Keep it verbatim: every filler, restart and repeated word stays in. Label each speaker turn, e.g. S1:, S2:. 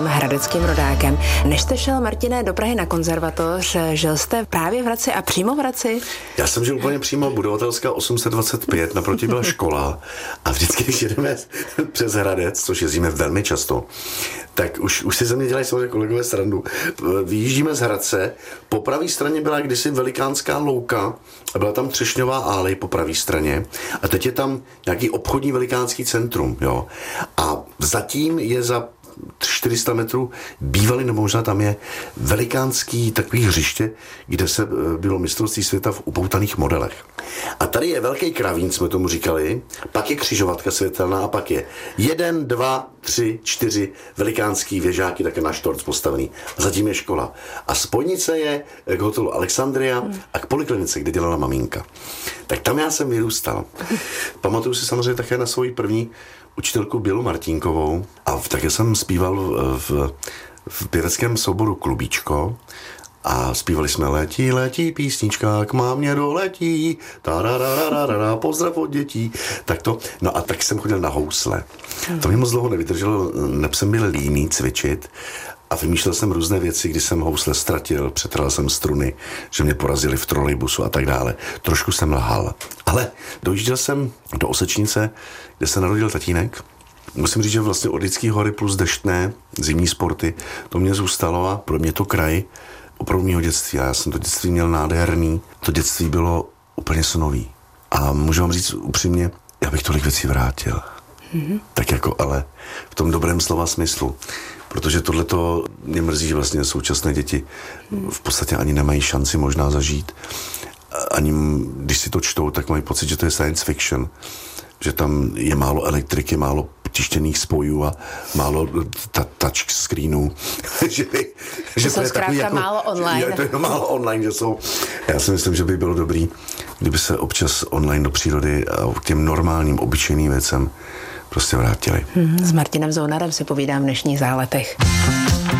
S1: hradeckým rodákem. Než jste šel, Martine, do Prahy na konzervatoř, žil jste právě v Hradci a přímo v Hradci?
S2: Já jsem žil úplně přímo, budovatelská osm set dvacet pět, naproti byla škola a vždycky, když jedeme přes Hradec, což jezdíme velmi často, tak už, už si ze mě dělají samozřejmě kolegové srandu. Vyjíždíme z Hradce, po pravé straně byla kdysi velikánská louka a byla tam Třešňová álej po pravé straně a teď je tam nějaký obchodní velikánský centrum, jo. A zatím je za čtyři sta metrů bývalý, nebo možná tam je velikánský takový hřiště, kde se bylo mistrovství světa v upoutaných modelech. A tady je velký kravín, jsme tomu říkali, pak je křižovatka světelná a pak je jeden, dva, tři, čtyři velikánský věžáky, také na štorc postavený. A zatím je škola. A spojnice je k hotelu Alexandria a k poliklinice, kde dělala maminka. Tak tam já jsem vyrůstal. Pamatuju si samozřejmě také na svoji první učitelku Bělu Martínkovou a také jsem zpíval v, v pěveckém souboru Klubíčko a zpívali jsme letí, letí písnička, k mámě doletí, tararararara, pozdrav od dětí. Tak to, no a tak jsem chodil na housle. To mě moc dlouho nevydrželo, neb jsem byl líný cvičit a vymýšlel jsem různé věci, kdy jsem housle ztratil, přetrhal jsem struny, že mě porazili v trolejbusu a tak dále. Trošku jsem lhal. Ale dojížděl jsem do Osečnice, kde se narodil tatínek. Musím říct, že vlastně Orlický hory plus Deštné, zimní sporty, to mě zůstalo a pro mě to kraj opravdu mýho dětství. A já jsem to dětství měl nádherný. To dětství bylo úplně snový. A můžu vám říct upřímně, já bych tolik věcí vrátil. Mm-hmm. Tak jako, ale v tom dobrém slova smyslu. Protože tohleto mě mrzí, že vlastně současné děti v podstatě ani nemají šanci možná zažít. Ani když si to čtou, tak mají pocit, že to je science fiction. Že tam je málo elektriky, málo tištěných spojů a málo ta, touch screenů. že by,
S1: že to je zkrátka jako, málo online.
S2: Je, to je málo online, že jsou. Já si myslím, že by bylo dobrý, kdyby se občas online do přírody a k těm normálním, obyčejným věcem prostě vrátili.
S1: Hmm, s Martinem Zounarem si povídám v dnešních záletech.